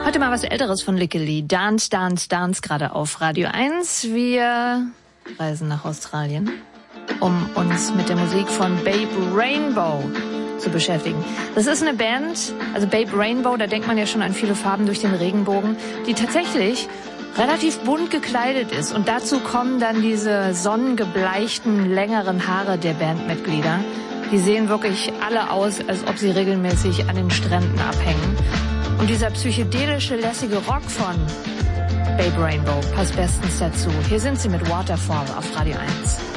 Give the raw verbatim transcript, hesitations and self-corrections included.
Heute mal was Älteres von Lickely. Dance, Dance, Dance, gerade auf Radio eins. Wir reisen nach Australien, um uns mit der Musik von Babe Rainbow zu beschäftigen. Das ist eine Band, also Babe Rainbow, da denkt man ja schon an viele Farben durch den Regenbogen, die tatsächlich relativ bunt gekleidet ist. Und dazu kommen dann diese sonnengebleichten, längeren Haare der Bandmitglieder. Die sehen wirklich alle aus, als ob sie regelmäßig an den Stränden abhängen. Und dieser psychedelische, lässige Rock von Babe Rainbow passt bestens dazu. Hier sind sie mit Waterfall auf Radio eins.